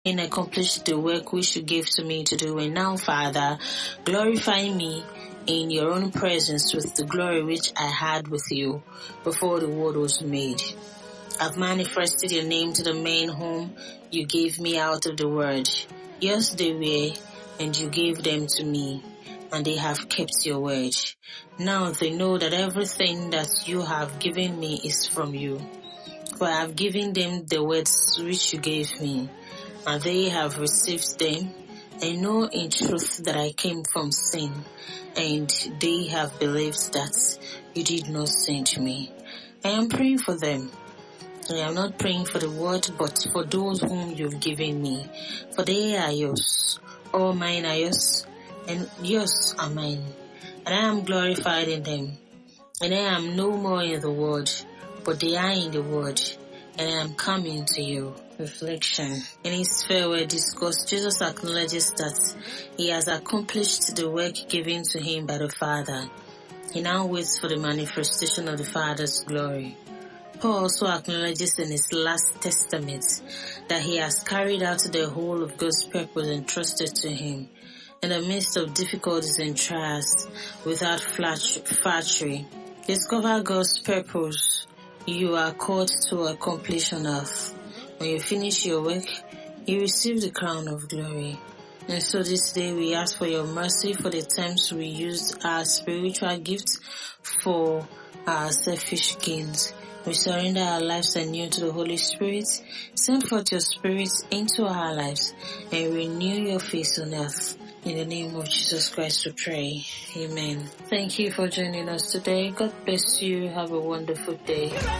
and accomplish the work which you gave to me to do. And now, Father, glorify me in your own presence with the glory which I had with you before the world was made. I've manifested your name to the men whom you gave me out of the world. Yes, they were, and you gave them to me, and they have kept your word. Now they know that everything that you have given me is from you. For I have given them the words which you gave me, and they have received them, and know in truth that I came from sin, and they have believed that you did not send me. I am praying for them. I am not praying for the world, but for those whom you've given me, for they are yours. All mine are yours, and yours are mine, and I am glorified in them. And I am no more in the world, but they are in the world, and I am coming to you. Reflection. In his farewell discourse, Jesus acknowledges that he has accomplished the work given to him by the Father. He now waits for the manifestation of the Father's glory. Paul also acknowledges in his last testament that he has carried out the whole of God's purpose entrusted to him in the midst of difficulties and trials without flattery. Discover God's purpose you are called to accomplish on earth. When you finish your work, you receive the crown of glory. And so this day we ask for your mercy for the times we used our spiritual gifts for our selfish gains. We surrender our lives anew to the Holy Spirit. Send forth your Spirit into our lives and renew your face on earth. In the name of Jesus Christ we pray. Amen. Thank you for joining us today. God bless you. Have a wonderful day.